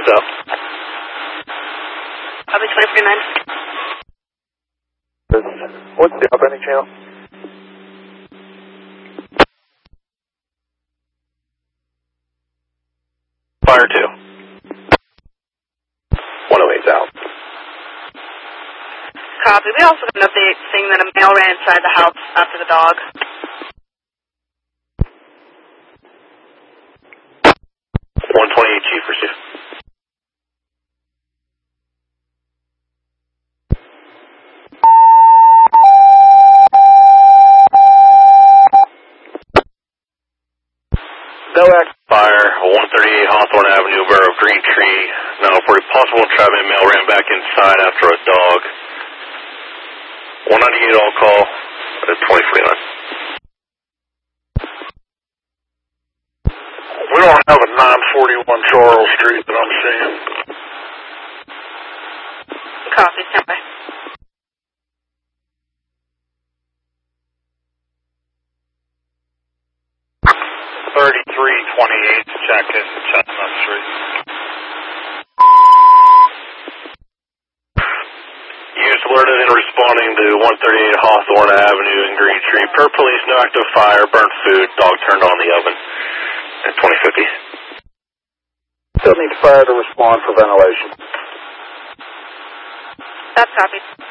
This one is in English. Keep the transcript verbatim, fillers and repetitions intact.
What's up? Copy twenty forty-nine. What's the up any channel? Fire two. one oh eight's out. Copy. We also got an update saying that a male ran inside the house after the dog. one twenty-eight, Chief, receive. No act. Fire, one thirty-eight Hawthorne Avenue, Borough Green Tree. Now, for a possible traffic, male ran back inside after a dog. one ninety-eight all call at twenty forty-nine. We don't have a nine forty-one Charles Street that I'm seeing. Copy. Stand by. thirty-three twenty-eight, check in Chestnut Street. Use alerted and responding to one thirty-eight Hawthorne Avenue in Green Tree. Per police, no active fire, burnt food, dog turned on the oven at twenty fifty. Still need fire to respond for ventilation. That's copied.